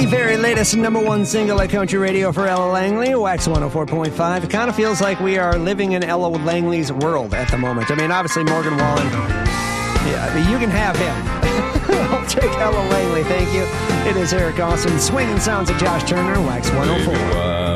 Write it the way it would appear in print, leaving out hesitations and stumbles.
very latest number one single at Country Radio for Ella Langley, Wax 104.5. It kind of feels like we are living in Ella Langley's world at the moment. I mean, obviously, Morgan Wallen, yeah, you can have him. I'll take Ella Langley, thank you. It is Eric Austin, swinging sounds of Josh Turner, Wax 104.